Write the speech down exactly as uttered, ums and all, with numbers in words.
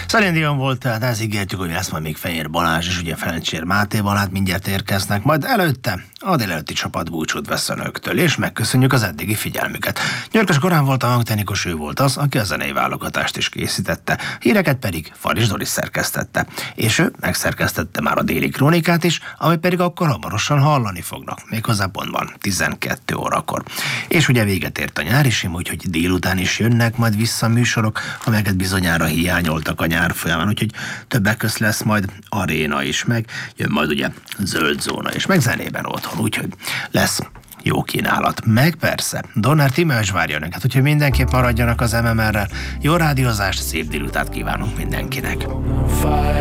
Celine Dion volt, tehát ezt ígértük, hogy lesz majd még Fehér Balázs és ugye Ferencsér Mátéval, hát mindjárt érkeznek, majd előtte a délelőtti csapat búcsút vesz önöktől, és megköszönjük az eddigi figyelmüket. Györkös Korán volt a hangtechnikus, ő volt az, aki a zenei válogatást is készítette, híreket pedig Faris Doris szerkesztette, és ő megszerkesztette már a déli krónikát is, ami pedig akkor hamarosan hallani fognak, méghozzá pontban tizenkét órakor. És ugye véget ért a nyári sim, úgyhogy délután is jönnek majd vissza műsorok, amelyeket bizonyára hiányoltak a nyár folyamán, úgyhogy többek közt lesz majd aréna is, meg jön majd ugye zöld zóna is, meg zenében otthon, úgyhogy lesz jó kínálat. Meg persze, Donner Tímeus várja önöket, úgyhogy mindenképp maradjanak az em em er-rel. Jó rádiózást, szép délutát kívánunk mindenkinek!